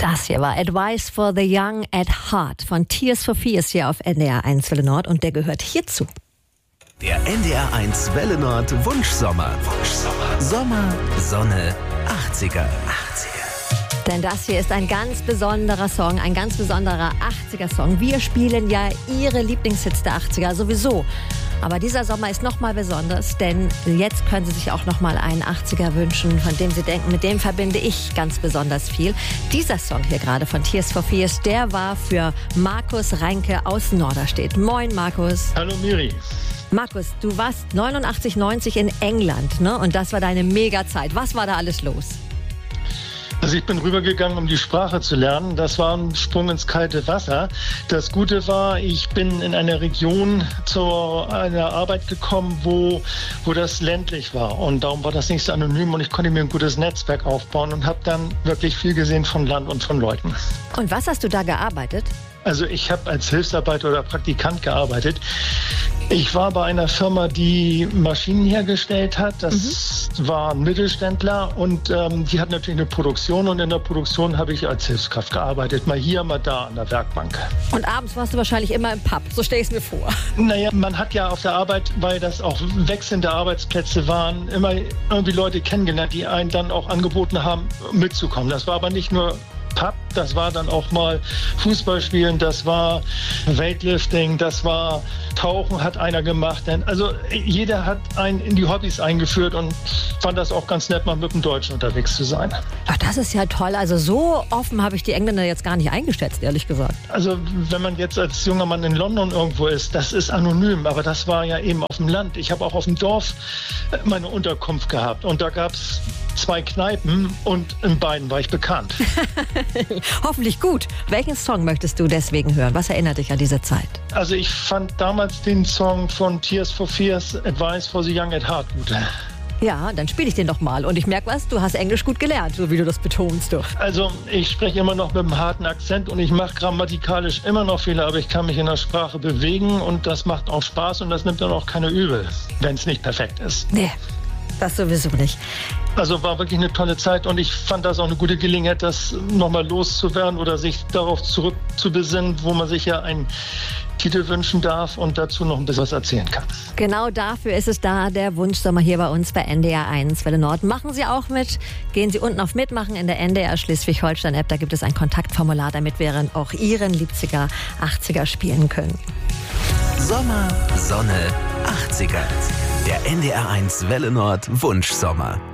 Das hier war Advice for the Young at Heart von Tears for Fears hier auf NDR 1 Welle Nord und der gehört hierzu. Der NDR 1 Welle Nord Wunschsommer. Sommer, Sonne, 80er. Denn das hier ist ein ganz besonderer Song, ein ganz besonderer 80er-Song. Wir spielen ja Ihre Lieblingshits der 80er sowieso. Aber dieser Sommer ist nochmal besonders, denn jetzt können Sie sich auch nochmal einen 80er wünschen, von dem Sie denken, mit dem verbinde ich ganz besonders viel. Dieser Song hier gerade von Tears for Fears, der war für Markus Reinke aus Norderstedt. Moin Markus. Hallo Miri. Markus, du warst 89, 90 in England, ne? Und das war deine Mega-Zeit. Was war da alles los? Also ich bin rübergegangen, um die Sprache zu lernen. Das war ein Sprung ins kalte Wasser. Das Gute war, ich bin in einer Region zu einer Arbeit gekommen, wo das ländlich war. Und darum war das nicht so anonym und ich konnte mir ein gutes Netzwerk aufbauen und habe dann wirklich viel gesehen von Land und von Leuten. Und was hast du da gearbeitet? Also ich habe als Hilfsarbeiter oder Praktikant gearbeitet. Ich war bei einer Firma, die Maschinen hergestellt hat. Das war ein Mittelständler und die hat natürlich eine Produktion und in der Produktion habe ich als Hilfskraft gearbeitet. Mal hier, mal da an der Werkbank. Und abends warst du wahrscheinlich immer im Pub, so stelle ich es mir vor. Naja, man hat ja auf der Arbeit, weil das auch wechselnde Arbeitsplätze waren, immer irgendwie Leute kennengelernt, die einen dann auch angeboten haben, mitzukommen. Das war aber nicht nur Pub, das war dann auch mal Fußballspielen, das war Weightlifting, das war Tauchen hat einer gemacht. Also jeder hat einen in die Hobbys eingeführt und fand das auch ganz nett, mal mit dem Deutschen unterwegs zu sein. Ach, das ist ja toll. Also so offen habe ich die Engländer jetzt gar nicht eingeschätzt, ehrlich gesagt. Also wenn man jetzt als junger Mann in London irgendwo ist, das ist anonym, aber das war ja eben auf dem Land. Ich habe auch auf dem Dorf meine Unterkunft gehabt und da gab es 2 Kneipen und in beiden war ich bekannt. Hoffentlich gut. Welchen Song möchtest du deswegen hören? Was erinnert dich an diese Zeit? Also ich fand damals den Song von Tears for Fears, Advice for the Young at Heart, gut. Ja, dann spiele ich den doch mal. Und ich merke was, du hast Englisch gut gelernt, so wie du das betonst. Du. Also ich spreche immer noch mit einem harten Akzent und ich mache grammatikalisch immer noch Fehler, aber ich kann mich in der Sprache bewegen und das macht auch Spaß und das nimmt dann auch keine übel, wenn es nicht perfekt ist. Nee, das sowieso nicht. Also war wirklich eine tolle Zeit und ich fand das auch eine gute Gelegenheit, das nochmal loszuwerden oder sich darauf zurückzubesinnen, wo man sich ja einen Titel wünschen darf und dazu noch ein bisschen was erzählen kann. Genau dafür ist es da, der Wunschsommer hier bei uns bei NDR 1 Welle Nord. Machen Sie auch mit. Gehen Sie unten auf Mitmachen in der NDR Schleswig-Holstein-App. Da gibt es ein Kontaktformular, damit wir auch Ihren Leipziger 80er spielen können. Sommer, Sonne, 80er. Der NDR 1 Welle Nord Wunschsommer.